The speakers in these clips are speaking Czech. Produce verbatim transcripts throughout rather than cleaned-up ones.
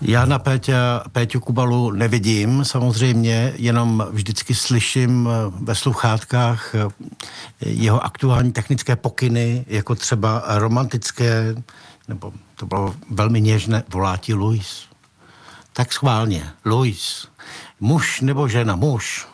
Já na Pétě, Péťu Kubalu nevidím samozřejmě, jenom vždycky slyším ve sluchátkách jeho aktuální technické pokyny, jako třeba romantické, nebo to bylo velmi něžné, volá ti Luis. Tak schválně, Luis. Muž nebo žena? Muž.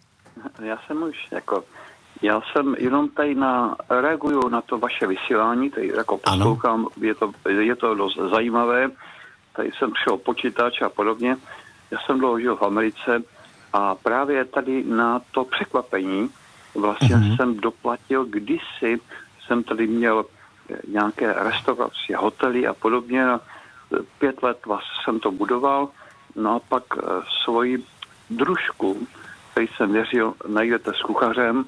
Já jsem muž, jako... Já jsem jenom tady na, reaguju na to vaše vysílání, tady jako poslouchám, je to, je to dost zajímavé. Tady jsem přišel počítač a podobně. Já jsem dlouho žil v Americe a právě tady na to překvapení vlastně mm-hmm. jsem doplatil, kdysi jsem tady měl nějaké restaurace, hotely a podobně. Pět let vlastně jsem to budoval, no a pak svoji družku, který jsem věřil, najdete s kuchařem,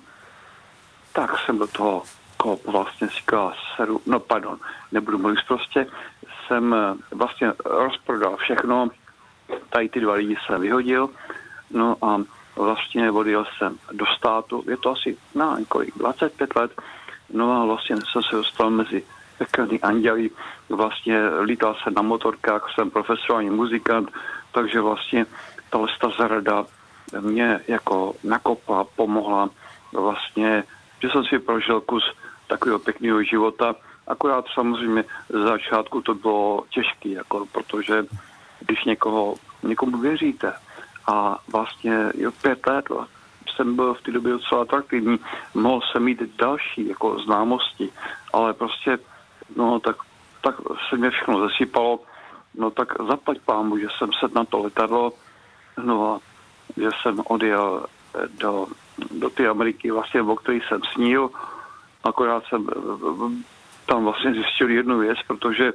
tak jsem do toho kop vlastně říkal seru, no pardon, nebudu mluvit prostě, jsem vlastně rozprodal všechno, tady ty dva lidi jsem vyhodil, no a vlastně odjel jsem do státu, je to asi na kolik, dvacet pět let, no a vlastně jsem se dostal mezi pekelný anděli, vlastně lítal jsem na motorkách, jsem profesionální muzikant, takže vlastně tahle ta zarada mě jako nakopla, pomohla vlastně, že jsem si prožil kus takového pěkného života. Akorát samozřejmě z začátku to bylo těžké, jako, protože když někoho, někomu věříte a vlastně jo, pět let jsem byl v té době docela atraktivní, mohl jsem mít další jako známosti, ale prostě no tak, tak se mě všechno zasypalo, no tak zaplať pámu, že jsem sedl na to letadlo, no a že jsem odjel do, do té Ameriky, vlastně, o který jsem snil. Akorát jsem tam vlastně zjistil jednu věc, protože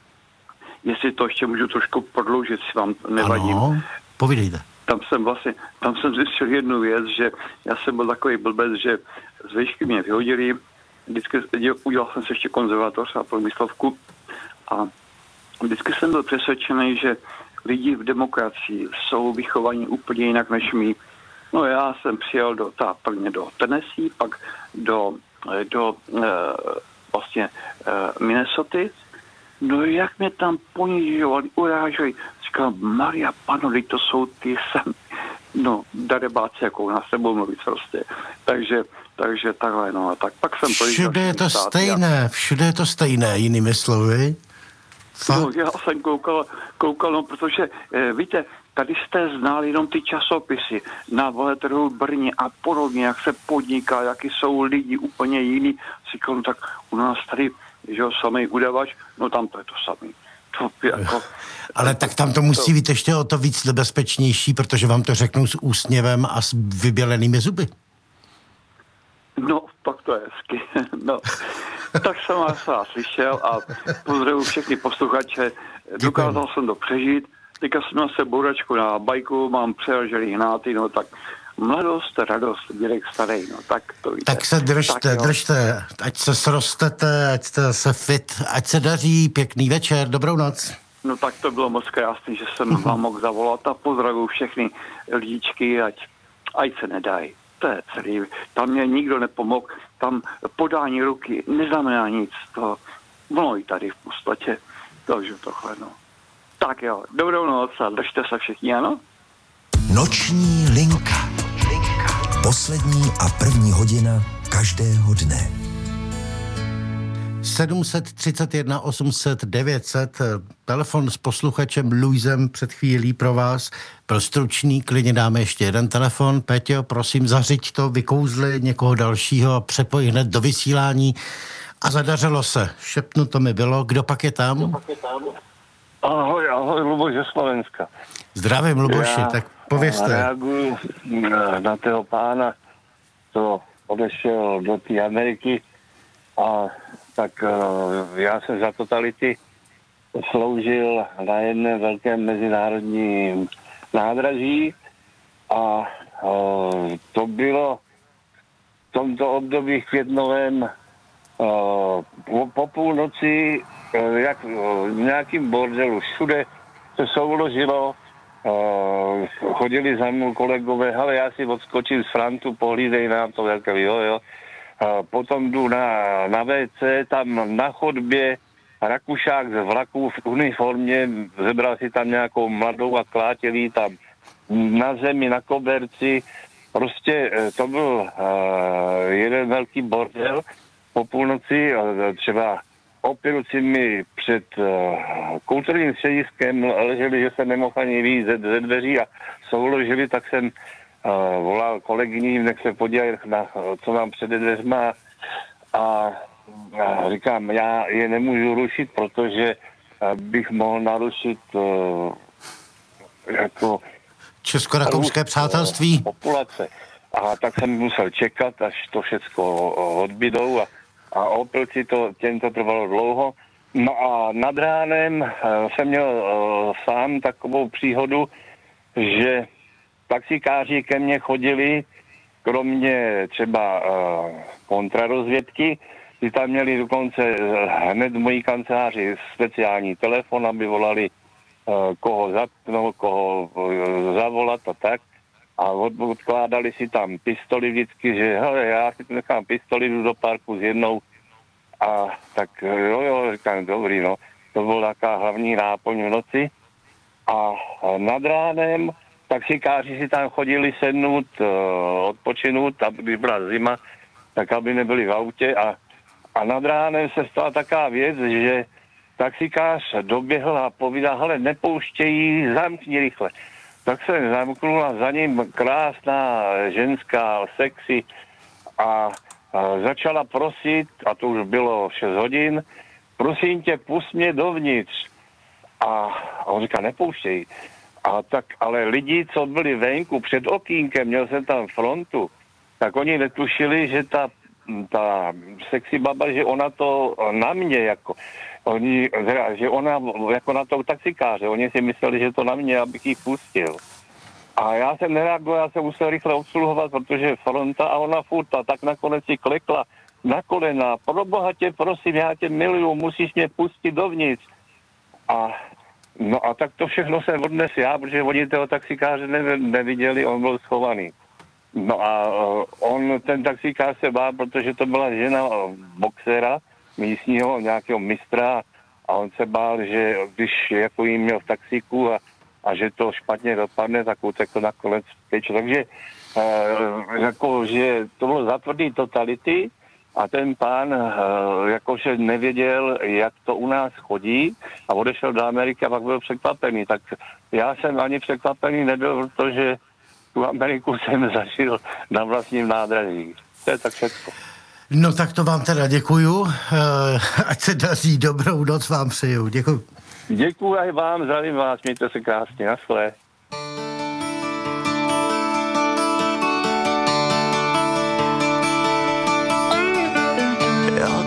jestli to ještě můžu trošku prodloužit, si vám nevadím. Ano, povídejte. Tam jsem vlastně, tam jsem zjistil jednu věc, že já jsem byl takový blbec, že z výšky mě vyhodili, vždycky udělal jsem si ještě konzervatoř a průmyslovku a vždycky jsem byl přesvědčený, že lidi v demokracii jsou vychovaní úplně jinak než my. No já jsem přijel do, ta, prvně do Tennessee, pak do, do e, vlastně e, Minnesoty. No jak mě tam ponižovali, uráželi. Říkal, Maria Pano, to jsou ty sami. No, darebáci, jako u nás sebou mluvit prostě. Takže, takže takhle, no a tak. Pak jsem všude je to stejné, a... všude je to stejné, jinými slovy. No, já jsem koukal, koukal, no, protože, e, víte, tady jste znali jenom ty časopisy na veletrhu v Brně a podobně, jak se podniká, jaký jsou lidi úplně jiný. Říkal, no tak u nás tady, že jo, samý udavač, no tam to je to samý. To jako, ale tak tam to musí to... být ještě o to víc nebezpečnější, protože vám to řeknou s úsměvem a s vybělenými zuby. No, pak to je hezky. No, tak jsem vás slyšel a pozdravuji všechny posluchače. Dokázal jsem to přežít. Teďka jsem na se bouračku na bajku, mám přeražený hnáty, no tak mladost, radost, dědek starý, no tak to víte. Tak se držte, tak, držte, ať se srostete, ať jste se fit, ať se daří, pěkný večer, dobrou noc. No tak to bylo moc krásný, že jsem vám mohl zavolat a pozdravuji všechny lidičky, ať, ať se nedají. To je celý. Tam mě nikdo nepomohl, tam podání ruky neznamená nic, to ono i tady v podstatě, takže tohle, no. Tak jo, dobrou noc a držte se všichni, ano? Noční linka. Poslední a první hodina každého dne. sedm set třicet jedna osm set devět set, telefon s posluchačem Luisem před chvílí pro vás. Byl stručný, klidně dáme ještě jeden telefon. Péťo, prosím, zařiď to, vykouzli někoho dalšího a přepoj hned do vysílání. A zadařilo se. Šepnuto mi bylo. Kdo pak je tam? Kdo pak je tam? Ahoj, ahoj, Luboš ze Slovenska. Zdravím, Luboši, já tak povězte. Já reaguju na, na toho pána, co odešel do té Ameriky a tak uh, já jsem za totality sloužil na jedné velkém mezinárodním nádraží a uh, to bylo v tomto období květnovém uh, po, po půlnoci uh, jak uh, v nějakým bordelu. Všude se souložilo, uh, chodili za mnou kolegové, ale já si odskočím z frontu, pohlídej nám to velké, jo, jo. Uh, potom jdu na, na vé cé, tam na chodbě Rakušák z vlaku v uniformě, zebral si tam nějakou mladou a klátělý tam na zemi, na koberci. Prostě to byl uh, jeden velký bordel po půlnoci, třeba opiluci mi před uh, kulturním střediskem leželi, že jsem nemohl ani vyjít ze, ze dveří a souložili, tak jsem uh, volal kolegyni, nech se podívají na co mám před dveřma a uh, říkám, já je nemůžu rušit, protože uh, bych mohl narušit uh, jako česko-rakouské přátelství. Populace. A tak jsem musel čekat, až to všecko odbydou a, a opilci to, těm to trvalo dlouho. No a nad ránem uh, jsem měl uh, sám takovou příhodu, že taxikáři ke mně chodili, kromě třeba uh, kontrarozvědky, ty tam měli dokonce hned v mojí kanceláři speciální telefon, aby volali uh, koho zatknout, koho uh, zavolat a tak. A od, odkládali si tam pistoli vždycky, že hele, já si tu nechám pistoli, jdu do parku s jednou. A tak jo, jo, říkám, dobrý, no. To byla taková hlavní náplň v noci. A nad ránem taxikáři si tam chodili sednout, uh, odpočinout, aby byla zima, tak aby nebyli v autě. A, a nad ránem se stala taková věc, že taxikář doběhl a povídal, hele, nepouštějí, zamkni rychle. Tak jsem zamknul a za ním krásná ženská, sexy a, a začala prosit, a to už bylo šest hodin, prosím tě, pust mě dovnitř. A, a on říká, nepouštěj. A tak, ale lidi, co byli venku před okýnkem, měl jsem tam frontu, tak oni netušili, že ta, ta sexy baba, že ona to na mě jako, oni, že ona jako na toho taxikáře, oni si mysleli, že to na mě, abych ji pustil. A já jsem nereagoval, já jsem musel rychle obsluhovat, protože fronta a ona furt a tak nakonec si klekla na kolena. Pro boha tě, prosím, já tě miluju, musíš mě pustit dovnitř. A no a tak to všechno jsem odnes já, protože oni toho taxikáře ne, neviděli, on byl schovaný. No a on, ten taxikář se bál, protože to byla žena boxera, místního, nějakého mistra, a on se bál, že když jako jim měl v taxíku a, a že to špatně dopadne, tak utekl nakonec pryč. Takže e, jako, že to bylo za tvrdý totality a ten pán e, jakože nevěděl, jak to u nás chodí a odešel do Ameriky a pak byl překvapený. Tak já jsem ani překvapený nebyl, protože tu Ameriku jsem zažil na vlastním nádraží. To je tak všechno. No tak to vám teda děkuju. Ať se daří, dobrou noc vám přeju. Děkuju. Děkuji aj vám, zdravím vás, mějte se krásně, naschle.